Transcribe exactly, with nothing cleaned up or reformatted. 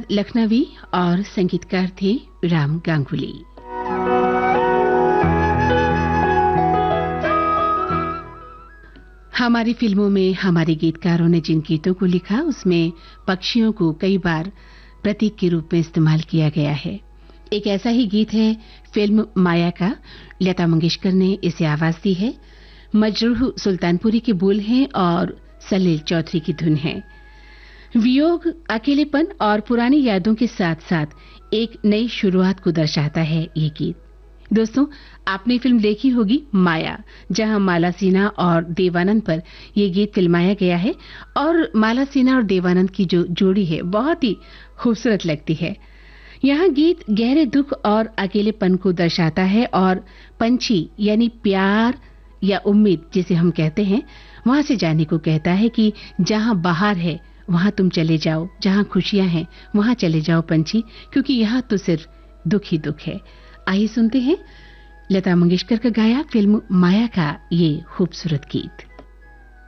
प्रसाद लखनवी और संगीतकार थे राम गांगुली। हमारी फिल्मों में हमारे गीतकारों ने जिन गीतों को लिखा उसमें पक्षियों को कई बार प्रतीक के रूप में इस्तेमाल किया गया है। एक ऐसा ही गीत है फिल्म माया का। लता मंगेशकर ने इसे आवाज दी है। मजरूह सुल्तानपुरी के बोल हैं और सलील चौधरी की धुन है। वियोग, अकेलेपन और पुरानी यादों के साथ साथ एक नई शुरुआत को दर्शाता है ये गीत। दोस्तों, आपने फिल्म देखी होगी माया, जहां माला सिन्हा और देवानंद पर यह गीत फिल्माया गया है और माला सिन्हा और देवानंद की जो जोड़ी है बहुत ही खूबसूरत लगती है। यहाँ गीत गहरे दुख और अकेलेपन को दर्शाता है और पंछी यानी प्यार या उम्मीद जिसे हम कहते हैं वहां से जाने को कहता है कि जहां बाहर है वहां तुम चले जाओ, जहां खुशियां हैं वहां चले जाओ पंछी, क्योंकि यहाँ तो सिर्फ दुख ही दुख है। आइए सुनते हैं लता मंगेशकर का गाया फिल्म माया का ये खूबसूरत गीत।